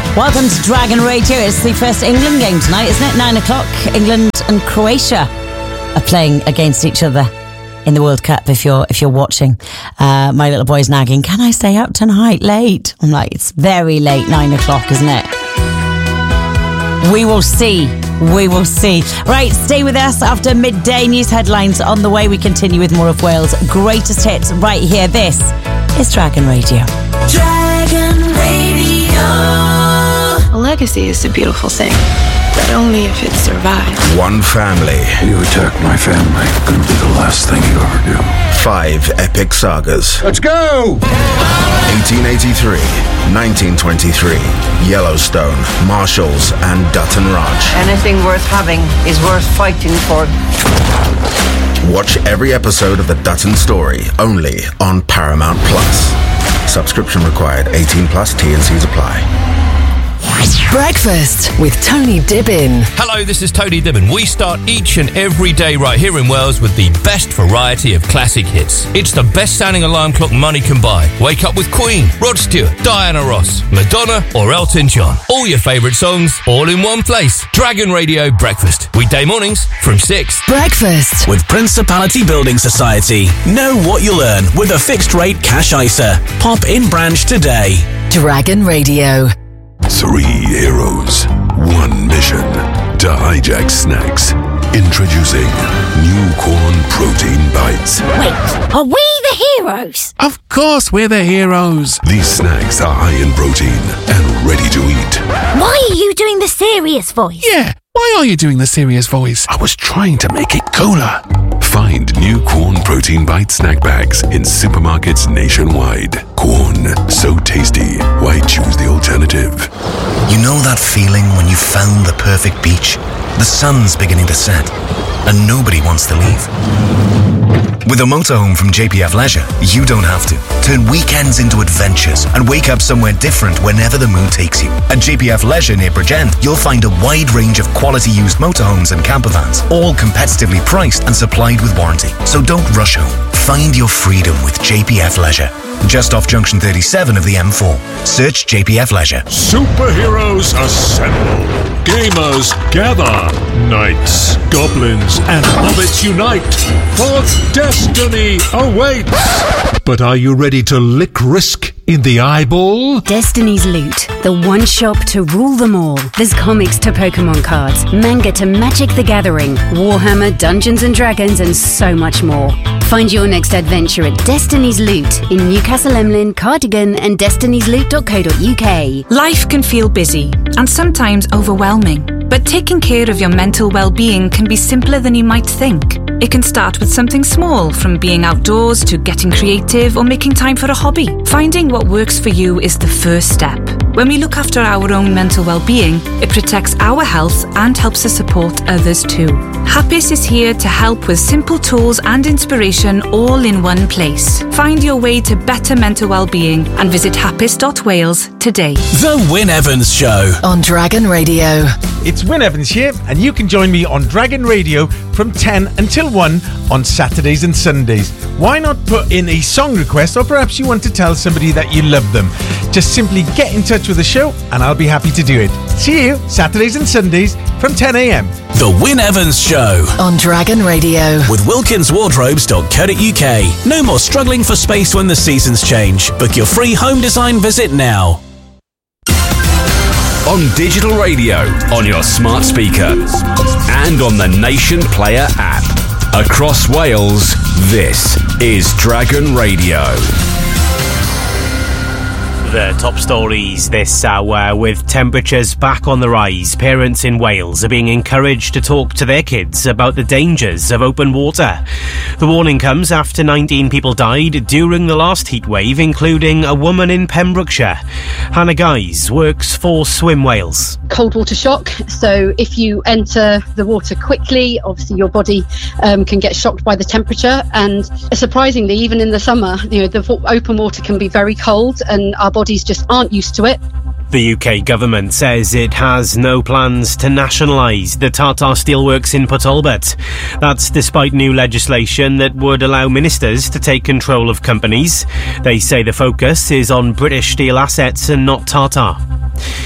Welcome to Dragon Radio. It's the first England game tonight, isn't it? 9 o'clock. England and Croatia are playing against each other in the World Cup. If you're watching, my little boy's nagging, can I stay up tonight late? I'm like, it's very late, 9 o'clock, isn't it? We will see. We will see. Right, stay with us after midday news headlines. On the way, we continue with more of Wales' greatest hits right here. This is Dragon Radio. Dragon Radio. A legacy is a beautiful thing, but only if it survives. One family. You attack my family, gonna be the last thing you ever do. 5 epic sagas. Let's go! 1883, 1923, Yellowstone, Marshalls, and Dutton Ranch. Anything worth having is worth fighting for. Watch every episode of The Dutton Story, only on Paramount Plus. Subscription required. 18 plus. T&Cs apply. Breakfast with Tony Dibbin. Hello, this is Tony Dibbin. We start each and every day right here in Wales with the best variety of classic hits. It's the best-sounding alarm clock money can buy. Wake up with Queen, Rod Stewart, Diana Ross, Madonna or Elton John. All your favourite songs, all in one place. Dragon Radio Breakfast. Weekday mornings from 6. Breakfast with Principality Building Society. Know what you'll earn with a fixed-rate cash ISA. Pop in branch today. Dragon Radio. 3 heroes, 1 mission to hijack snacks. Introducing New Corn Protein Bites. Wait, are we the heroes? Of course we're the heroes. These snacks are high in protein and ready to eat. Why are you doing the serious voice? Yeah, why are you doing the serious voice? I was trying to make it cooler. Find New Corn Protein Bite snack bags in supermarkets nationwide. Corn, so tasty. Why choose the alternative? You know that feeling when you found the perfect beach? The sun's beginning to set, and nobody wants to leave. With a motorhome from JPF Leisure, you don't have to. Turn weekends into adventures and wake up somewhere different whenever the mood takes you. At JPF Leisure near Bridgend, you'll find a wide range of quality used motorhomes and campervans, all competitively priced and supplied with warranty. So don't rush home. Find your freedom with JPF Leisure. Just off Junction 37 of the M4. Search JPF Leisure. Superheroes assemble. Gamers gather. Knights, goblins, and hobbits unite. For destiny awaits. But are you ready to lick risk in the eyeball? Destiny's Loot, the one shop to rule them all. There's comics to Pokemon cards, manga to Magic the Gathering, Warhammer, Dungeons and Dragons, and so much more. Find your next adventure at Destiny's Loot in Newcastle Emlyn, Cardigan, and destinysloot.co.uk. Life can feel busy and sometimes overwhelming, but taking care of your mental well-being can be simpler than you might think. It can start with something small, from being outdoors to getting creative or making time for a hobby. Finding what works for you is the first step. When we look after our own mental well-being, it protects our health and helps us support others too. Happis is here to help with simple tools and inspiration all in one place. Find your way to better mental well-being and visit happis.wales today. The Wyn Evans Show on Dragon Radio. It's Wyn Evans here, and you can join me on Dragon Radio from 10 until 1 on Saturdays and Sundays. Why not put in a song request, or perhaps you want to tell somebody that you love them? Just simply get in touch with the show and I'll be happy to do it. See you Saturdays and Sundays from 10 a.m. The Wyn Evans Show on Dragon Radio with wilkinswardrobes.co.uk. No more struggling for space when the seasons change. Book your free home design visit now. On digital radio, on your smart speaker, and on the Nation Player app. Across Wales, this is Dragon Radio. The top stories this hour. With temperatures back on the rise, parents in Wales are being encouraged to talk to their kids about the dangers of open water. The warning comes after 19 people died during the last heatwave, including a woman in Pembrokeshire. Hannah Guys works for Swim Wales. Cold water shock, so if you enter the water quickly, obviously your body can get shocked by the temperature, and surprisingly, even in the summer, the open water can be very cold and our bodies just aren't used to it. The UK government says it has no plans to nationalise the Tata Steelworks in Port Talbot. That's despite new legislation that would allow ministers to take control of companies. They say the focus is on British steel assets and not Tata.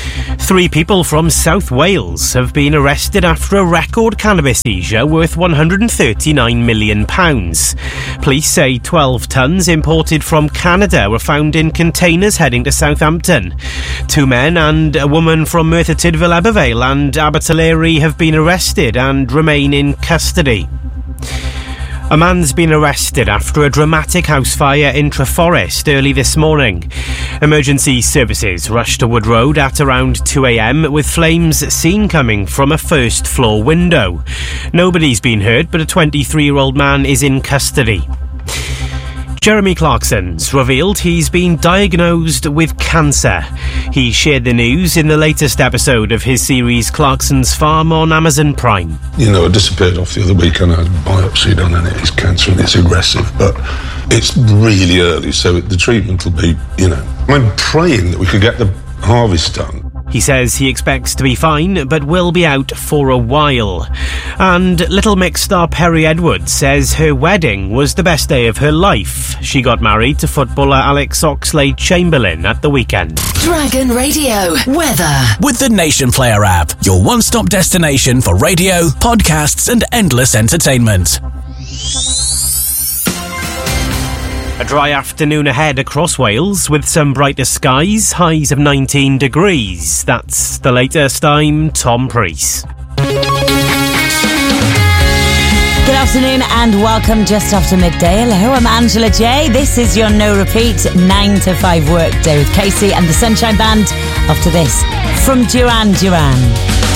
3 people from South Wales have been arrested after a record cannabis seizure worth £139 million. Police say 12 tonnes imported from Canada were found in containers heading to Southampton. 2 men and a woman from Merthyr Tydfil, Abervale and Abertillery have been arrested and remain in custody. A man's been arrested after a dramatic house fire in Treforest early this morning. Emergency services rushed to Wood Road at around 2 a.m. with flames seen coming from a first-floor window. Nobody's been hurt, but a 23-year-old man is in custody. Jeremy Clarkson's revealed he's been diagnosed with cancer. He shared the news in the latest episode of his series Clarkson's Farm on Amazon Prime. You know, I disappeared off the other weekend. I had a biopsy done and it's cancer and it's aggressive, but it's really early, so the treatment will be, I'm praying that we could get the harvest done. He says he expects to be fine, but will be out for a while. And Little Mix star Perry Edwards says her wedding was the best day of her life. She got married to footballer Alex Oxlade-Chamberlain at the weekend. Dragon Radio weather. With the Nation Player app, your one-stop destination for radio, podcasts and endless entertainment. A dry afternoon ahead across Wales with some brighter skies, highs of 19 degrees. That's the latest. I'm Tom Preece. Good afternoon and welcome just after midday. Hello, I'm Angela J. This is your no repeat 9 to 5 work day with Casey and the Sunshine Band. After this, from Duran Duran.